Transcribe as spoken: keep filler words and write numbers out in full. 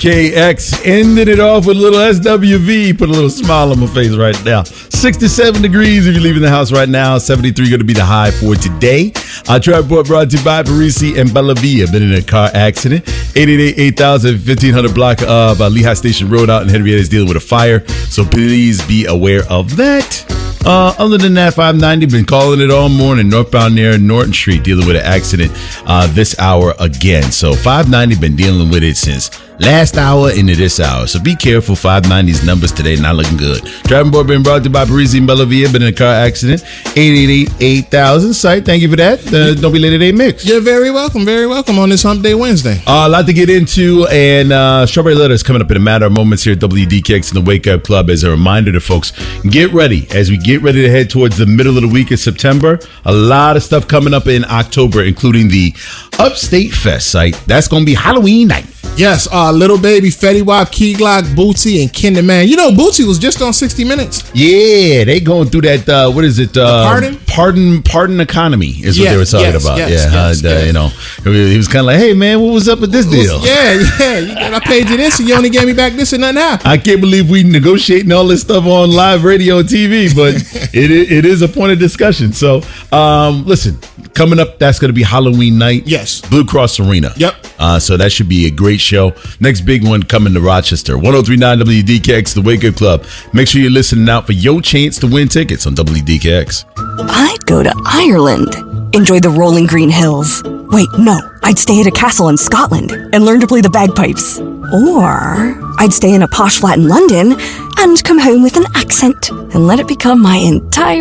K X ended it off with a little S W V. Put a little smile on my face right now. sixty-seven degrees if you're leaving the house right now. seventy-three going to be the high for today. Our trap report brought to you by Parisi and Bellavia. Been in a car accident. eight eight eight, eight thousand, fifteen hundred block of uh, Lehigh Station Road out in Henrietta is dealing with a fire. So please be aware of that. Uh, other than that, five ninety, been calling it all morning. Northbound near Norton Street, dealing with an accident uh, this hour again. So five ninety, been dealing with it since last hour into this hour. So be careful. five ninety's numbers today not looking good. Driving board been brought to you by Parisi and Bellavia. Been in a car accident. eight eight eight, eight thousand. Site, thank you for that. Uh, don't be late today, Mix. You're very welcome. Very welcome on this Hump Day Wednesday. Uh, a lot to get into, and uh, Strawberry Letter is coming up in a matter of moments here at W D K X and the Wake Up Club. As a reminder to folks, get ready as we get ready to head towards the middle of the week of September. A lot of stuff coming up in October, including the Upstate Fest site. That's going to be Halloween night. Yes, uh, Little Baby, Fetty Wap, Key Glock, Bootsy, and Kinder Man. You know, Bootsy was just on sixty minutes. Yeah, they going through that, uh, what is it? Uh, pardon? Pardon pardon economy is what yeah, they were talking yes, about. Yes, yeah, yes, uh, yes. You know, he was kind of like, hey, man, what was up with this deal? Yeah, yeah. I paid you this and you only gave me back this and nothing happened. I can't believe we negotiating all this stuff on live radio and T V, but it, it is a point of discussion. So, um, listen, coming up, that's going to be Halloween night. Yes. Blue Cross Arena. Yep. Uh, so that should be a great show. Next big one coming to Rochester. ten thirty-nine W D K X, the Wake Up Club. Make sure you're listening out for your chance to win tickets on W D K X. I'd go to Ireland. Enjoy the rolling green hills. Wait, no. I'd stay at a castle in Scotland and learn to play the bagpipes. Or I'd stay in a posh flat in London and come home with an accent and let it become my entire